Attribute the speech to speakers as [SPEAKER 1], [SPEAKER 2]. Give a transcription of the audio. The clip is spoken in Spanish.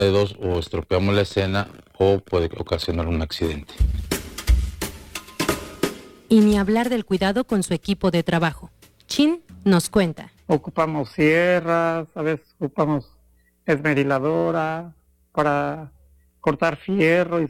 [SPEAKER 1] dedos o estropeamos la escena o puede ocasionar un accidente.
[SPEAKER 2] Y ni hablar del cuidado con su equipo de trabajo. Chin nos cuenta.
[SPEAKER 3] Ocupamos sierras, a veces ocupamos esmeriladora para cortar fierro y